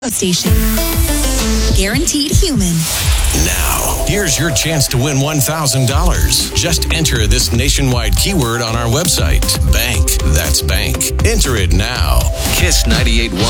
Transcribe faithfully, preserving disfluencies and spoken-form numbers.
station. Guaranteed human. Now, here's your chance to win one thousand dollars. Just enter this nationwide keyword on our website. Bank. That's bank. Enter it now. Kiss ninety-eight point one.